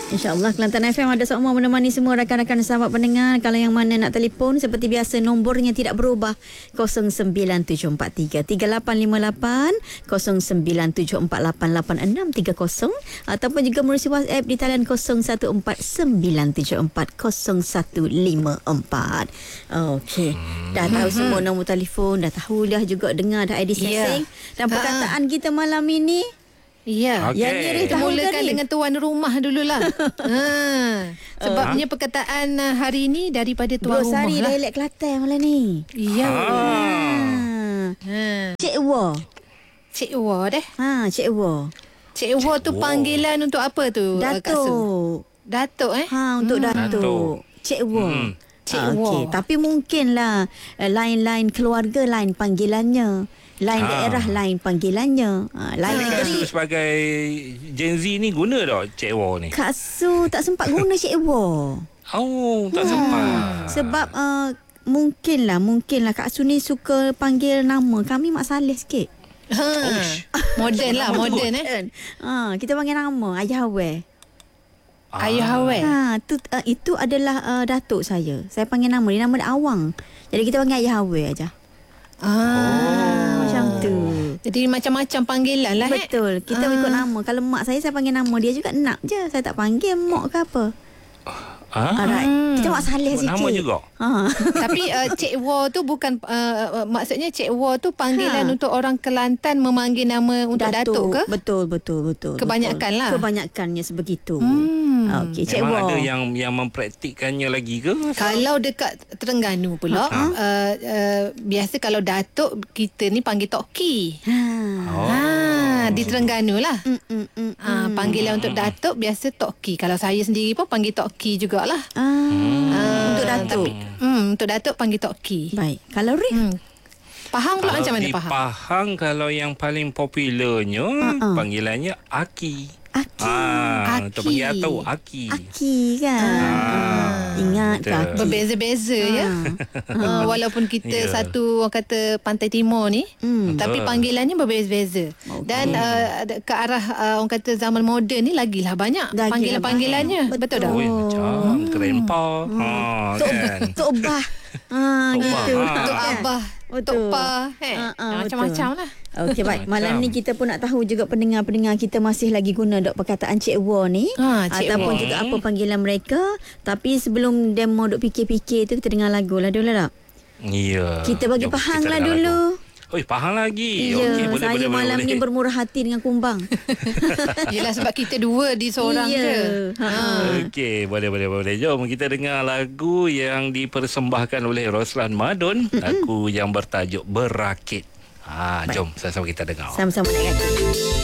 InsyaAllah Kelantan FM ada semua menemani semua rakan-rakan sahabat pendengar. Kalau yang mana nak telefon, seperti biasa nombornya tidak berubah, 09743 3858, 0974888630, ataupun juga melalui WhatsApp di talian 0149740154. Okey, dah tahu semua nombor telefon, dah tahu dah juga dengar dah ID sesing. Dan perkataan kita malam ini, ya, yang ni kita mulakan dengan tuan rumah dululah. Sebabnya perkataan hari ini daripada tuan rumah Rosari lah. dialek Kelantan malam ni. Ya. Cik Wa. Cik Wa deh. Cik Wa. Cik Wa tu panggilan untuk apa tu? Kak Su? Datuk. Datuk Untuk Datuk. Cik Wa. Cik Wa. Okey, tapi mungkinlah lain-lain keluarga lain panggilannya. Lain daerah lain panggilannya. Lain Kak Su sebagai Gen Z ni guna tak Cik Wa ni? Kak Su tak sempat guna Cik Wa. Oh, tak sempat. Sebab mungkinlah Kak Su ni suka panggil nama. Kami Mak Saleh sikit. Moden lah, moden Kita panggil nama Ayah Awel. Ayah Awel. Itu adalah datuk saya. Saya panggil nama dia, nama dia Awang. Jadi kita panggil Ayah Awel aja. Macam tu. Jadi macam-macam panggilan lah. Betul. Kita ikut nama. Kalau mak saya panggil nama dia juga Nak je. Saya tak panggil Mok ke apa. Alright. Kita Mak Saleh sikit. Nama juga. Tapi Cik Wa tu bukan maksudnya Cik Wa tu panggilan untuk orang Kelantan memanggil nama untuk Datuk ke? Betul. Kebanyakan lah. Kebanyakannya sebegitu. Okey, Cik Memang Wa. ada yang mempraktikkannya lagi ke? Kalau dekat Terengganu pula, biasa kalau Datuk kita ni panggil Tok Ki. Di Terengganu lah. Panggilan untuk Datuk biasa Tok Ki. Kalau saya sendiri pun panggil Tok Ki jugalah. Untuk Datuk. Untuk Datuk panggil Tok Ki. Baik. Kalau Rif? Pahang pula macam mana Di Pahang? Pahang kalau yang paling popularnya panggilannya Aki. Aki. Untuk panggil atau Aki. Aki kan. Ingat ke Aki? Berbeza-beza ya. Walaupun kita satu orang kata Pantai Timur ni, tapi panggilannya berbeza-beza. Dan ke arah orang kata zaman moden ni lagilah banyak panggilan-panggilannya. Betul tak? Macam Grandpa. Kan? Tok Bah. Gitu. Tok Abah, Tok Pa, macam-macam lah. Okey, baik. Malam ni kita pun nak tahu juga pendengar-pendengar kita masih lagi guna dok perkataan Cik Wa ni. Ataupun juga apa panggilan mereka. Tapi sebelum demo duk fikir-fikir tu, kita dengar lagu lah dulu tak? Ya. Kita bagi Pahang lah dulu. Pahang lagi. Ya, Okey, boleh, saya malam ni bermurah hati dengan Kumbang. Yelah sebab kita dua di seorang je. Okey, boleh. Jom kita dengar lagu yang dipersembahkan oleh Roslan Madon. Lagu yang bertajuk Berakit. Jom sama-sama kita dengar. Sama-sama naik kaki.